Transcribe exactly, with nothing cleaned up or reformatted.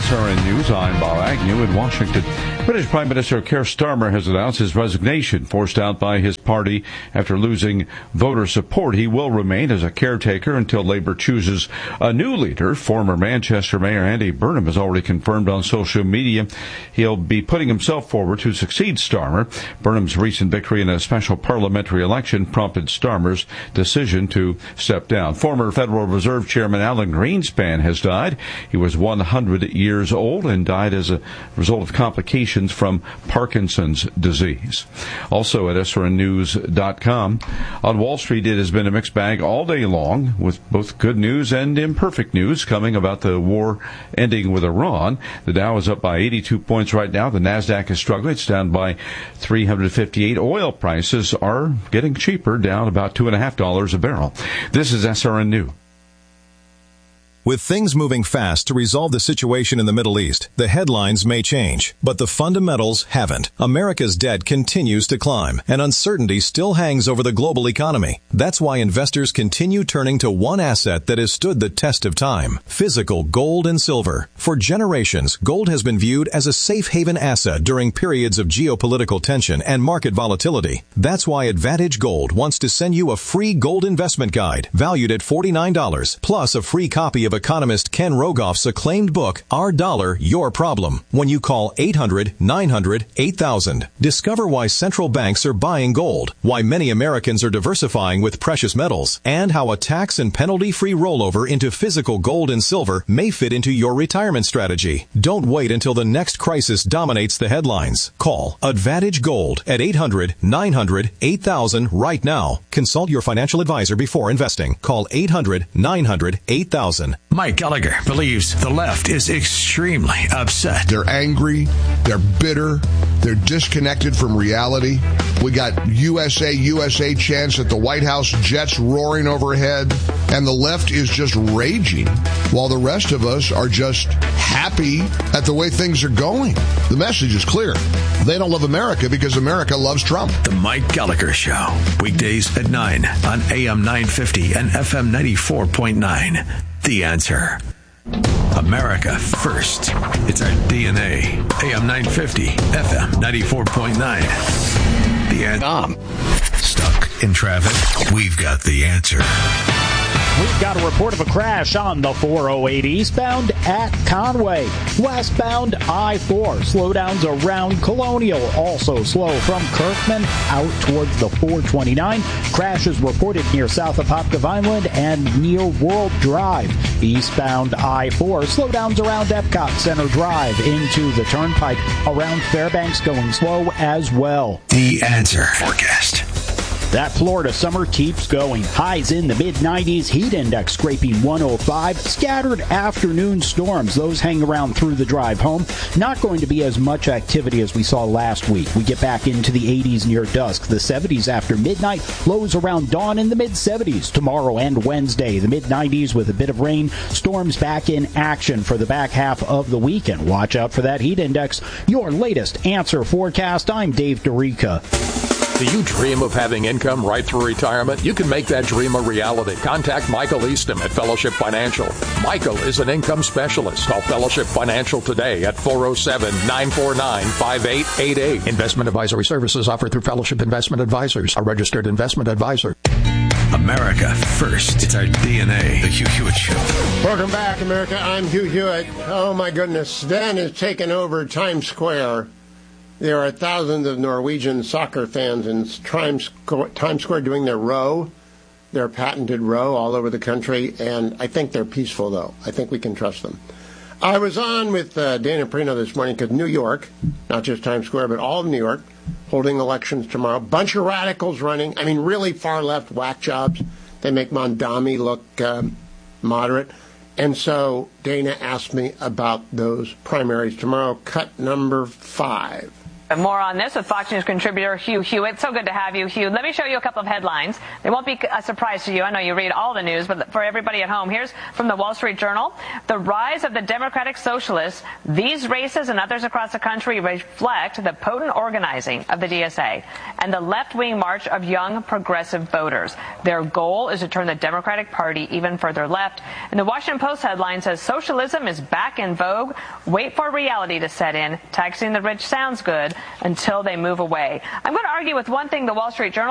S R N News, I'm Bob Agnew in Washington. British Prime Minister Keir Starmer has announced his resignation, forced out by his party after losing voter support. He will remain as a caretaker until Labour chooses a new leader. Former Manchester Mayor Andy Burnham has already confirmed on social media he'll be putting himself forward to succeed Starmer. Burnham's recent victory in a special parliamentary election prompted Starmer's decision to step down. Former Federal Reserve Chairman Alan Greenspan has died. He was one hundred years old and died as a result of complications from Parkinson's disease. Also at S R N news dot com, on Wall Street it has been a mixed bag all day long, with both good news and imperfect news coming about the war ending with Iran. The Dow is up by eighty-two points right now. The Nasdaq is struggling. It's down by three hundred fifty-eight. Oil prices are getting cheaper, down about two and a half dollars a barrel. This is S R N News. With things moving fast to resolve the situation in the Middle East, the headlines may change, but the fundamentals haven't. America's debt continues to climb, and uncertainty still hangs over the global economy. That's why investors continue turning to one asset that has stood the test of time: physical gold and silver. For generations, gold has been viewed as a safe haven asset during periods of geopolitical tension and market volatility. That's why Advantage Gold wants to send you a free gold investment guide valued at forty-nine dollars, plus a free copy of economist Ken Rogoff's acclaimed book, Our Dollar, Your Problem, when you call eight hundred nine hundred eight thousand. Discover why central banks are buying gold, why many Americans are diversifying with precious metals, and how a tax and penalty-free rollover into physical gold and silver may fit into your retirement strategy. Don't wait until the next crisis dominates the headlines. Call Advantage Gold at eight hundred nine hundred eight thousand right now. Consult your financial advisor before investing. Call eight hundred nine hundred eight thousand. Mike Gallagher believes the left is extremely upset. They're angry, they're bitter, they're disconnected from reality. We got U S A, U S A chants at the White House, jets roaring overhead, and the left is just raging, while the rest of us are just happy at the way things are going. The message is clear. They don't love America because America loves Trump. The Mike Gallagher Show, weekdays at nine on A M nine fifty and F M ninety-four point nine. The Answer. America first. It's our D N A. A M nine fifty, F M ninety-four point nine. The Answer. Stuck in traffic? We've got the answer. We've got a report of a crash on the four oh eight eastbound at Conway. Westbound I four. Slowdowns around Colonial. Also slow from Kirkman out towards the four twenty-nine. Crashes reported near South Apopka Vineland and near World Drive. Eastbound I four. Slowdowns around Epcot Center Drive into the Turnpike. Around Fairbanks going slow as well. The Answer forecast. That Florida summer keeps going. Highs in the mid nineties, heat index scraping one oh five. Scattered afternoon storms. Those hang around through the drive home. Not going to be as much activity as we saw last week. We get back into the eighties near dusk. The seventies after midnight. Lows around dawn in the mid seventies. Tomorrow and Wednesday, the mid nineties with a bit of rain. Storms back in action for the back half of the weekend. Watch out for that heat index. Your latest Answer forecast. I'm Dave Dorica. Do you dream of having income right through retirement? You can make that dream a reality. Contact Michael Easton at Fellowship Financial. Michael is an income specialist. Call Fellowship Financial today at four oh seven, nine four nine, five eight eight eight. Investment advisory services offered through Fellowship Investment Advisors, a registered investment advisor. America first. It's our D N A. The Hugh Hewitt Show. Welcome back, America. I'm Hugh Hewitt. Oh, my goodness. Sven has taken over Times Square. There are thousands of Norwegian soccer fans in Times Square doing their row, their patented row all over the country, and I think they're peaceful, though. I think we can trust them. I was on with uh, Dana Perino this morning because New York, not just Times Square, but all of New York, holding elections tomorrow. Bunch of radicals running. I mean, really far-left whack jobs. They make Mondami look um, moderate. And so Dana asked me about those primaries tomorrow, cut number five. More on this with Fox News contributor Hugh Hewitt. So good to have you, Hugh. Let me show you a couple of headlines. They won't be a surprise to you. I know you read all the news, but for everybody at home, here's from the Wall Street Journal. The rise of the Democratic Socialists. These races and others across the country reflect the potent organizing of the D S A and the left-wing march of young progressive voters. Their goal is to turn the Democratic Party even further left. And the Washington Post headline says socialism is back in vogue. Wait for reality to set in. Taxing the rich sounds good until they move away. I'm going to argue with one thing the Wall Street Journal